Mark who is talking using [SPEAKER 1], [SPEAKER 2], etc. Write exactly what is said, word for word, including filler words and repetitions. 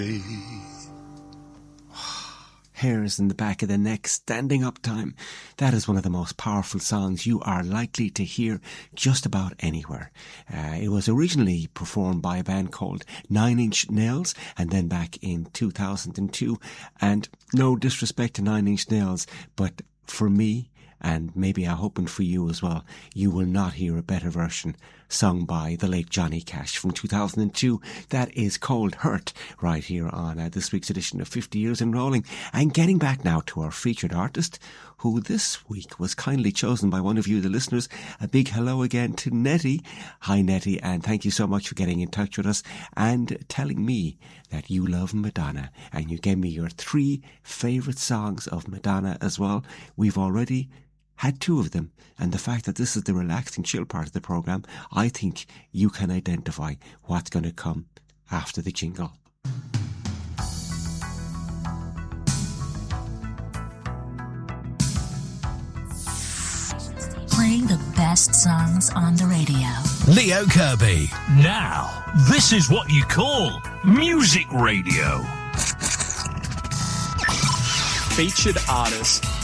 [SPEAKER 1] Hairs in the back of the neck, standing up time. That is one of the most powerful songs you are likely to hear just about anywhere. Uh, it was originally performed by a band called Nine Inch Nails, and then back in two thousand two. And no disrespect to Nine Inch Nails, but for me, and maybe I'm hoping for you as well, you will not hear a better version sung by the late Johnny Cash from two thousand two. That is Cold Hurt, right here on uh, this week's edition of fifty years in Rolling. And getting back now to our featured artist, who this week was kindly chosen by one of you, the listeners. A big hello again to Nettie. Hi Nettie, and thank you so much for getting in touch with us and telling me that you love Madonna, and you gave me your three favourite songs of Madonna as well. We've already had two of them, and the fact that this is the relaxing chill part of the programme, I think you can identify what's going to come after the jingle.
[SPEAKER 2] Playing the best songs on the radio.
[SPEAKER 3] Leo Kirby.
[SPEAKER 4] Now, this is what you call music radio.
[SPEAKER 5] Featured artist